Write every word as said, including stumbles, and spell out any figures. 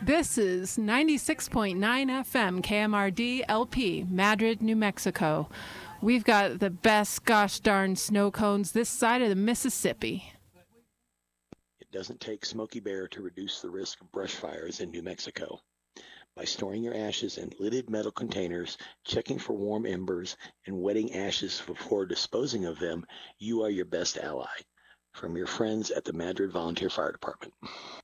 This is ninety-six point nine F M K M R D L P, Madrid, New Mexico. We've got the best gosh darn snow cones this side of the Mississippi. It doesn't take Smokey Bear to reduce the risk of brush fires in New Mexico. By storing your ashes in lidded metal containers, checking for warm embers, and wetting ashes before disposing of them, you are your best ally. From your friends at the Madrid Volunteer Fire Department.